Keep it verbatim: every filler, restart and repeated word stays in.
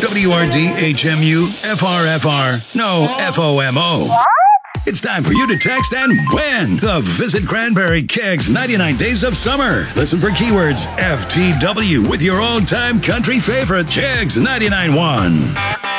W R D H M U F R F R. No, F O M O. It's time for you to text and win the Visit Cranberry Kegs ninety-nine Days of Summer. Listen for keywords F T W with your all-time country favorite, Kegs ninety-nine point one.